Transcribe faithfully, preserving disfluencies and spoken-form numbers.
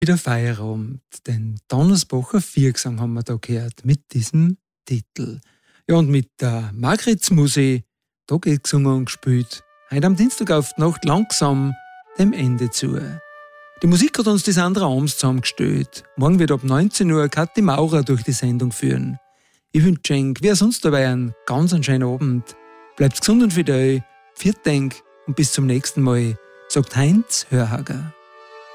Wieder Feierabend. Den Donnersbacher Viergesang haben wir da gehört mit diesem Titel. Ja, und mit der Margretsmusik, da geht gesungen und gespielt. Heute am Dienstag auf die Nacht langsam dem Ende zu. Die Musik hat uns die Sandra Oms zusammengestellt. Morgen wird ab neunzehn Uhr Kathi Maurer durch die Sendung führen. Ich wünsche euch, wie sonst dabei, einen ganz einen schönen Abend. Bleibt gesund und fidel, vielen Dank und bis zum nächsten Mal, sagt Heinz Hörhager.